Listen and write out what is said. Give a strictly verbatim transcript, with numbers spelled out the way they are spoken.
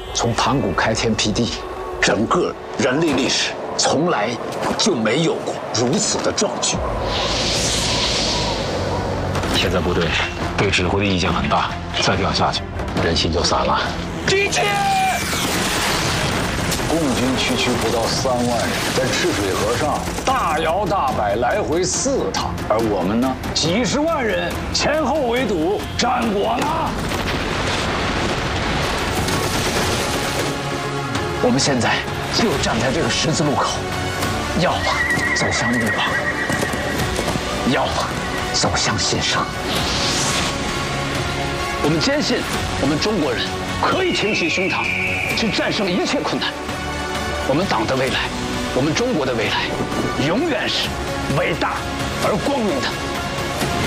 从盘古开天辟地，整个人类历史从来就没有过如此的壮举。 现在部队对指挥的意见很大，再这样下去，人心就散了。 敌情！共军区区不到三万人，在赤水河上大摇大摆来回四趟，而我们呢，几十万人前后围堵，战果呢？我们现在就站在这个十字路口，要么走向灭亡，要么走向新生。我们坚信，我们中国人可以挺起胸膛，去战胜一切困难。我们党的未来，我们中国的未来，永远是伟大而光明的。